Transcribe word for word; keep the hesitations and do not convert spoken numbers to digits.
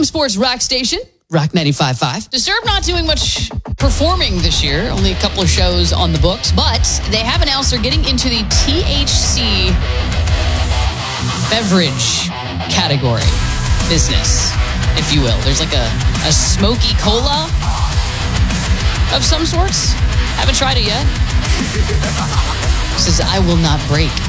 F M Sports Rock Station, Rock ninety-five point five. Disturbed not doing much performing this year, only a couple of shows on the books, but they have announced they're getting into the T H C beverage category business, if you will. There's like a, a smoky cola of some sorts. Haven't tried it yet. Says, I will not break